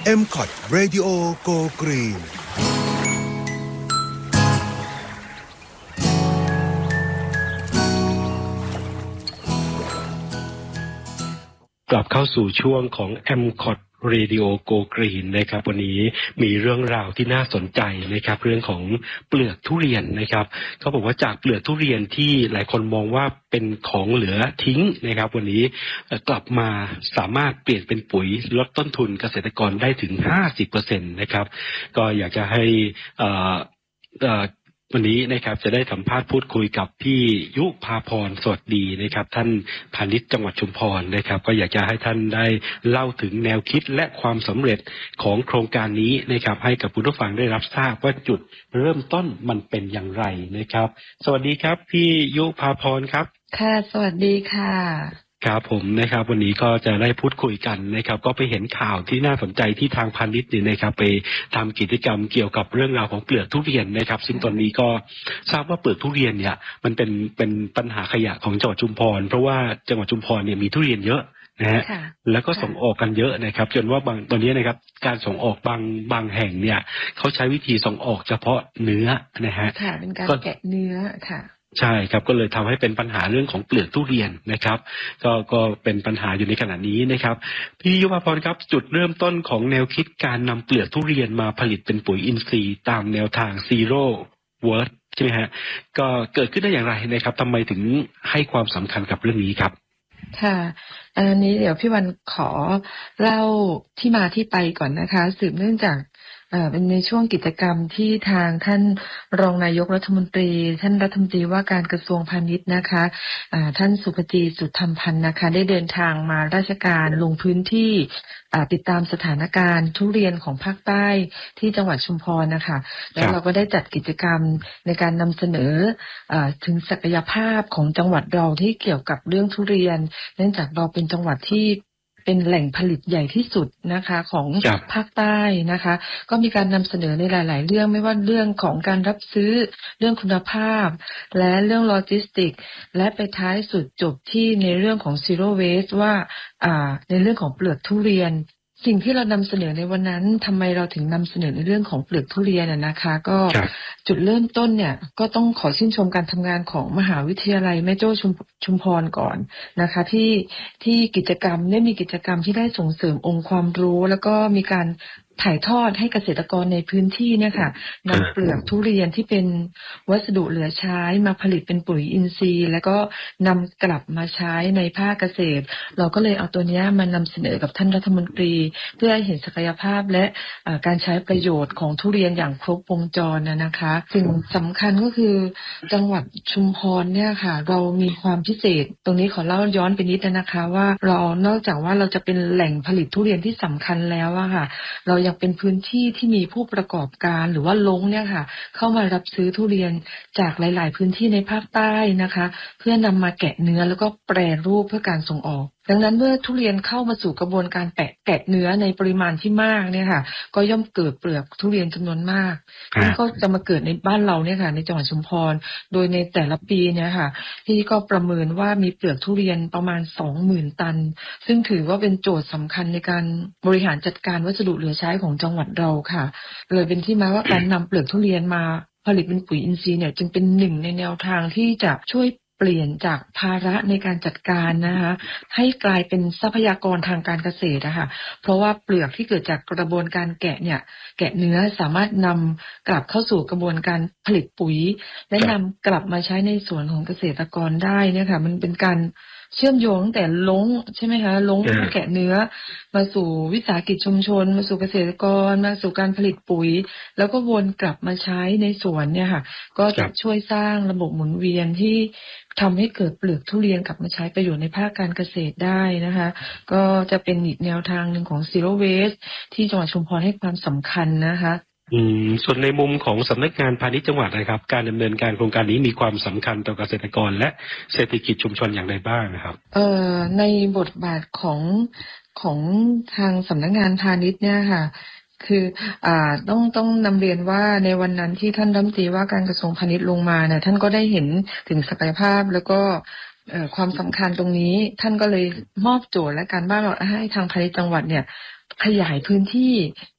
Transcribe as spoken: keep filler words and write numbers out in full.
เอ็ม ซี โอ ที Radio Go Green กลับเข้าสู่ช่วงของ เอ็ม ซี โอ ที Radio Go Green นะครับวันนี้มีเรื่องราวที่น่าสนใจนะครับเรื่องของเปลือกทุเรียนนะครับเขาบอกว่าจากเปลือกทุเรียนที่หลายคนมองว่าเป็นของเหลือทิ้งนะครับวันนี้กลับมาสามารถเปลี่ยนเป็นปุ๋ยลดต้นทุนเกษตรกรได้ถึง ห้าสิบเปอร์เซ็นต์ นะครับก็อยากจะให้เอ่อเอ่อวันนี้นะครับจะได้สัมภาษณ์พูดคุยกับพี่ยุภาพรสวัสดีนะครับท่านพาณิชย์จังหวัดชุมพรนะครับก็อยากจะให้ท่านได้เล่าถึงแนวคิดและความสำเร็จของโครงการนี้นะครับให้กับผู้ฟังได้รับทราบว่าจุดเริ่มต้นมันเป็นอย่างไรนะครับสวัสดีครับพี่ยุภาพรครับค่ะสวัสดีค่ะครับผมนะครับวันนี้ก็จะได้พูดคุยกันนะครับก็ไปเห็นข่าวที่น่าสนใจที่ทางพาณิชย์นี่นะครับไปทำกิจกรรมเกี่ยวกับเรื่องราวของเปลือกทุเรียนนะครับซึ่งตอนนี้ก็ทราบว่าเปลือกทุเรียนเนี่ยมันเป็นเป็นปัญหาขยะของจังหวัดชุมพรเพราะว่าจังหวัดชุมพรเนี่ยมีทุเรียนเยอะนะฮะแล้วก็ส่งออกกันเยอะนะครับจนว่าบางตอนนี้นะครับการส่งออกบางบางแห่งเนี่ยเขาใช้วิธีส่งออกเฉพาะเนื้อนะฮะค่ะเป็นการแกะเนื้อค่ะใช่ครับก็เลยทำให้เป็นปัญหาเรื่องของเปลือกทุเรียนนะครับก็ก็เป็นปัญหาอยู่ในขณะนี้นะครับพี่ยุภาพรครับจุดเริ่มต้นของแนวคิดการนำเปลือกทุเรียนมาผลิตเป็นปุ๋ยอินทรีย์ตามแนวทาง Zero Waste ใช่ไหมฮะก็เกิดขึ้นได้อย่างไรนะครับทำไมถึงให้ความสำคัญกับเรื่องนี้ครับค่ะอันนี้เดี๋ยวพี่วันขอเล่าที่มาที่ไปก่อนนะคะสืบเนื่องจากเป็นในช่วงกิจกรรมที่ทางท่านรองนายกรัฐมนตรีท่านรัฐมนตรีว่าการกระทรวงพาณิชย์นะคะท่านสุภจีสุธรรมพันธ์นะคะได้เดินทางมาราชการลงพื้นที่ติดตามสถานการณ์ทุเรียนของภาคใต้ที่จังหวัดชุมพรนะคะแล้วเราก็ได้จัดกิจกรรมในการนำเสนอถึงศักยภาพของจังหวัดเราที่เกี่ยวกับเรื่องทุเรียนเนื่องจากเราเป็นจังหวัดที่เป็นแหล่งผลิตใหญ่ที่สุดนะคะของภาคใต้นะคะก็มีการนำเสนอในหลายๆเรื่องไม่ว่าเรื่องของการรับซื้อเรื่องคุณภาพและเรื่องโลจิสติกและไปท้ายสุดจบที่ในเรื่องของ Zero Waste ว่าอ่าในเรื่องของเปลือกทุเรียนสิ่งที่เรานำเสนอในวันนั้นทำไมเราถึงนำเสนอในเรื่องของเปลือกทุเรียนนะคะก็จุดเริ่มต้นเนี่ยก็ต้องขอชื่นชมการทำงานของมหาวิทยาลัยแม่โจ้ชุมชุมพรก่อนนะคะที่ที่กิจกรรมได้มีกิจกรรมที่ได้ส่งเสริมองค์ความรู้แล้วก็มีการถ่ายทอดให้เกษตรกรในพื้นที่เนี่ยค่ะนำเปลือกทุเรียนที่เป็นวัสดุเหลือใช้มาผลิตเป็นปุ๋ยอินทรีย์แล้วก็นำกลับมาใช้ในภาคเกษตรเราก็เลยเอาตัวนี้มานำเสนอกับท่านรัฐมนตรีเพื่อให้เห็นศักยภาพและการใช้ประโยชน์ของทุเรียนอย่างครบวงจรนะคะสิ่งสำคัญก็คือจังหวัดชุมพรเนี่ยค่ะเรามีความพิเศษตรงนี้ขอเล่าย้อนไปนิดนะคะว่าเรานอกจากว่าเราจะเป็นแหล่งผลิตทุเรียนที่สำคัญแล้วอะค่ะเรายังเป็นพื้นที่ที่มีผู้ประกอบการหรือว่าลงเนี่ยค่ะเข้ามารับซื้อทุเรียนจากหลายๆพื้นที่ในภาคใต้นะคะเพื่อนำมาแกะเนื้อแล้วก็แปรรูปเพื่อการส่งออกดังนั้นเมื่อทุเรียนเข้ามาสู่กระบวนการแปะแกะเนื้อในปริมาณที่มากเนี่ยค่ะก็ย่อมเกิดเปลือกทุเรียนจำนวนมากที่ก็จะมาเกิดในบ้านเราเนี่ยค่ะในจังหวัดชุมพรโดยในแต่ละปีเนี่ยค่ะที่ก็ประเมินว่ามีเปลือกทุเรียนประมาณ สองหมื่น ตันซึ่งถือว่าเป็นโจทย์สำคัญในการบริหารจัดการวัสดุเหลือใช้ของจังหวัดเราค่ะเลยเป็นที่มาว่าการนำเปลือกทุเรียนมาผลิตเป็นปุ๋ยอินทรีย์เนี่ยจึงเป็นหนึ่งในแนวทางที่จะช่วยเปลี่ยนจากภาระในการจัดการนะคะให้กลายเป็นทรัพยากรทางการเกษตรนะคะเพราะว่าเปลือกที่เกิดจากกระบวนการแกะเนี่ยแกะเนื้อสามารถนำกลับเข้าสู่กระบวนการผลิตปุ๋ยและนำกลับมาใช้ในส่วนของเกษตรกรได้เนี่ยค่ะมันเป็นการเชื่อมโยงตั้งแต่ลงใช่ไหมคะลงแกะเนื้อมาสู่วิสาหกิจชุมชนมาสู่เกษตรกรมาสู่การผลิตปุ๋ยแล้วก็วนกลับมาใช้ในสวนเนี่ยค่ะก็จะช่วยสร้างระบบหมุนเวียนที่ทำให้เกิดเปลือกทุเรียนกลับมาใช้ประโยชน์ในภาคการเกษตรได้นะคะก็จะเป็นอีกแนวทางหนึ่งของ Zero Waste ที่จังหวัดชุมพรให้ความสำคัญนะคะอืมส่วนในมุมของสำนักงานพาณิชย์จังหวัดนะครับการดำเนินการโครงการนี้มีความสำคัญต่อเกษตรกรและเศรษฐกิจชุมชนอย่างไรบ้างนะครับเอ่อในบทบาทของของทางสำนักงานพาณิชย์เนี่ยค่ะคืออ่าต้องต้องนำเรียนว่าในวันนั้นที่ท่านรัฐมนตรีว่าการกระทรวงพาณิชย์ลงมาเนี่ยท่านก็ได้เห็นถึงศักยภาพแล้วก็ความสำคัญตรงนี้ท่านก็เลยมอบโจทย์และการบ้านให้ทางพาณิชย์จังหวัดเนี่ยขยายพื้นที่